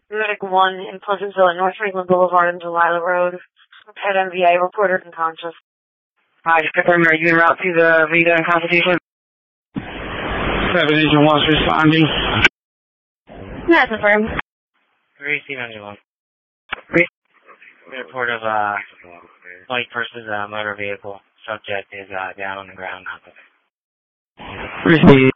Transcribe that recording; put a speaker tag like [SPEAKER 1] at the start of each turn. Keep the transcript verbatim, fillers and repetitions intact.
[SPEAKER 1] Medic one in Pleasantville at North Franklin Boulevard and Delilah Road. Head M V A reported unconscious.
[SPEAKER 2] Hi, just confirm, are you en route to the Vita and Constitution?
[SPEAKER 3] seven Agent Walsh responding.
[SPEAKER 1] Yeah, confirmed.
[SPEAKER 4] Receive anyone. Report of uh, flight versus uh, motor vehicle. Subject is uh, down on the ground.
[SPEAKER 3] Receive.